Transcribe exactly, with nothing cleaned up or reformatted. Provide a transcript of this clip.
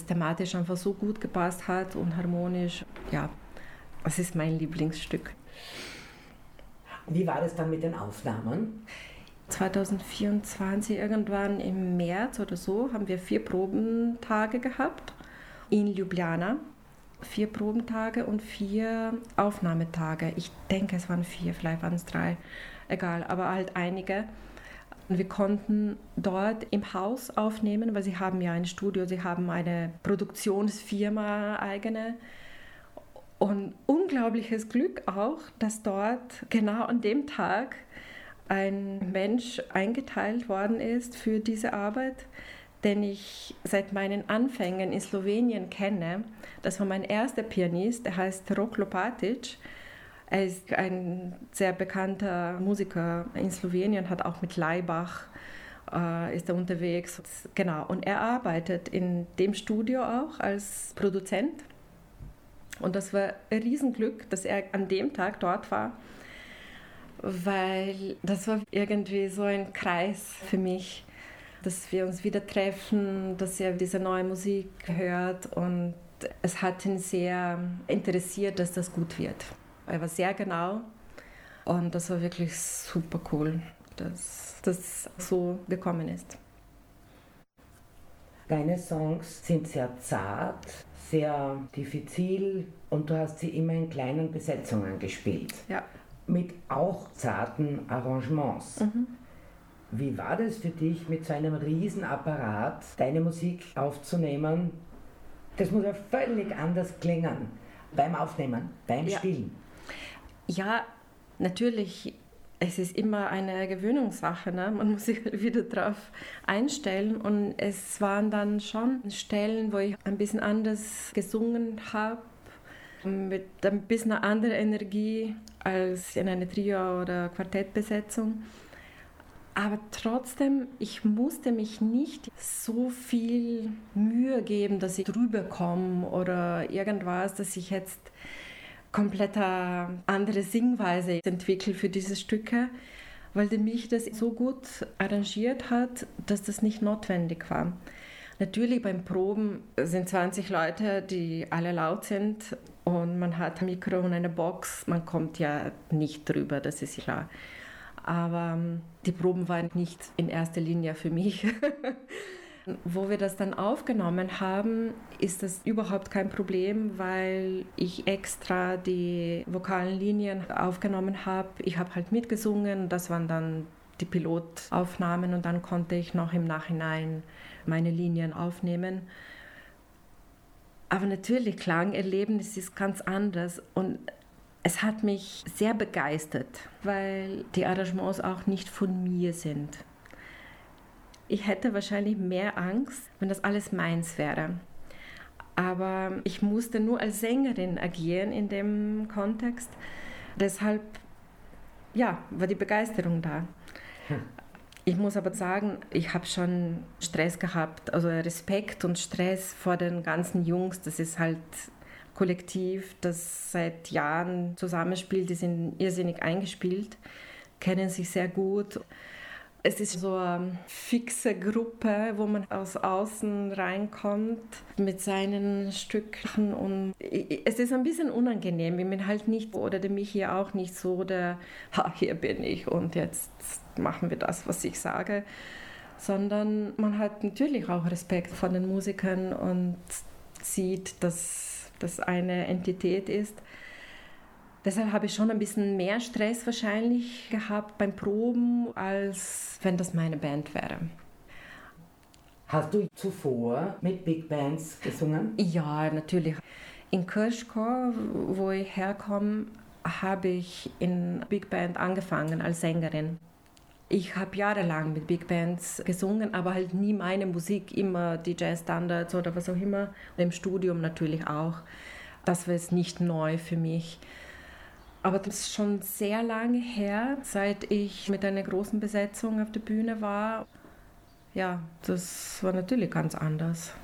das thematisch einfach so gut gepasst hat und harmonisch. Ja, das ist mein Lieblingsstück. Wie war das dann mit den Aufnahmen? zwanzig vierundzwanzig, irgendwann im März oder so, haben wir vier Probentage gehabt in Ljubljana. Vier Probentage und vier Aufnahmetage. Ich denke, es waren vier, vielleicht waren es drei, egal, aber halt einige. Und wir konnten dort im Haus aufnehmen, weil sie haben ja ein Studio, sie haben eine Produktionsfirma eigene. Und unglaubliches Glück auch, dass dort genau an dem Tag ein Mensch eingeteilt worden ist für diese Arbeit, den ich seit meinen Anfängen in Slowenien kenne. Das war mein erster Pianist, der heißt Rok Lopatic. Er ist ein sehr bekannter Musiker in Slowenien, hat auch mit Laibach äh, ist er unterwegs. Genau, und er arbeitet in dem Studio auch als Produzent. Und das war ein Riesenglück, dass er an dem Tag dort war, weil das war irgendwie so ein Kreis für mich, dass wir uns wieder treffen, dass er diese neue Musik hört und es hat ihn sehr interessiert, dass das gut wird. Er war sehr genau und das war wirklich super cool, dass das so gekommen ist. Deine Songs sind sehr zart, sehr diffizil und du hast sie immer in kleinen Besetzungen gespielt. Ja. Mit auch zarten Arrangements. Mhm. Wie war das für dich, mit so einem Riesenapparat deine Musik aufzunehmen? Das muss ja völlig anders klingen beim Aufnehmen, beim ja. Spielen. Ja, natürlich, es ist immer eine Gewöhnungssache. Ne? Man muss sich wieder darauf einstellen. Und es waren dann schon Stellen, wo ich ein bisschen anders gesungen habe, mit ein bisschen einer anderen Energie als in einer Trio- oder Quartettbesetzung. Aber trotzdem, ich musste mich nicht so viel Mühe geben, dass ich drüber komme oder irgendwas, dass ich jetzt komplett andere Singweise entwickle für diese Stücke, weil der mich das so gut arrangiert hat, dass das nicht notwendig war. Natürlich beim Proben sind zwanzig Leute, die alle laut sind und man hat ein Mikro und eine Box, man kommt ja nicht drüber, das ist klar. Aber die Proben waren nicht in erster Linie für mich. Wo wir das dann aufgenommen haben, ist das überhaupt kein Problem, weil ich extra die vokalen Linien aufgenommen habe. Ich habe halt mitgesungen, das waren dann die Pilotaufnahmen und dann konnte ich noch im Nachhinein meine Linien aufnehmen. Aber natürlich, Klangerlebnis ist ganz anders und es hat mich sehr begeistert, weil die Arrangements auch nicht von mir sind. Ich hätte wahrscheinlich mehr Angst, wenn das alles meins wäre. Aber ich musste nur als Sängerin agieren in dem Kontext. Deshalb ja, war die Begeisterung da. Hm. Ich muss aber sagen, ich habe schon Stress gehabt, also Respekt und Stress vor den ganzen Jungs. Das ist halt Kollektiv, das seit Jahren zusammenspielt, die sind irrsinnig eingespielt, kennen sich sehr gut. Es ist so eine fixe Gruppe, wo man aus außen reinkommt mit seinen Stücken und es ist ein bisschen unangenehm. Ich bin halt nicht, oder der Michi auch nicht so, der, ha, hier bin ich und jetzt machen wir das, was ich sage, sondern man hat natürlich auch Respekt vor den Musikern und sieht, dass das eine Entität ist. Deshalb habe ich schon ein bisschen mehr Stress wahrscheinlich gehabt beim Proben, als wenn das meine Band wäre. Hast du zuvor mit Big Bands gesungen? Ja, natürlich. In Krško, wo ich herkomme, habe ich in Big Band angefangen als Sängerin. Ich habe jahrelang mit Big Bands gesungen, aber halt nie meine Musik, immer die Jazz-Standards oder was auch immer. Und im Studium natürlich auch. Das war jetzt nicht neu für mich. Aber das ist schon sehr lange her, seit ich mit einer großen Besetzung auf der Bühne war. Ja, das war natürlich ganz anders.